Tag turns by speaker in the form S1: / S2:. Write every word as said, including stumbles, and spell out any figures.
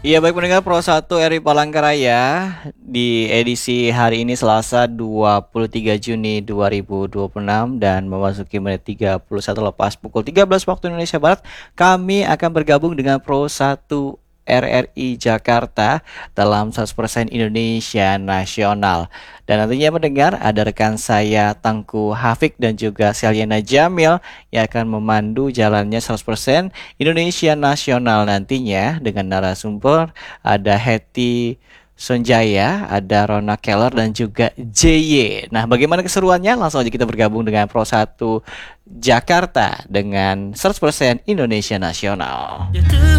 S1: Iya baik pendengar Pro satu R I Palangkaraya di edisi hari ini Selasa dua puluh tiga Juni dua ribu dua puluh enam dan memasuki menit tiga puluh satu lepas pukul tiga belas waktu Indonesia Barat, kami akan bergabung dengan Pro satu R R I Jakarta dalam seratus persen Indonesia Nasional. Dan nantinya mendengar ada rekan saya Tangku Hafik dan juga Seliana Jamil yang akan memandu jalannya seratus persen Indonesia Nasional nantinya dengan narasumber ada Hetty Sonjaya, ada Rona Keller dan juga J Y. Nah, bagaimana keseruannya? Langsung aja kita bergabung dengan Pro satu Jakarta dengan seratus persen Indonesia Nasional.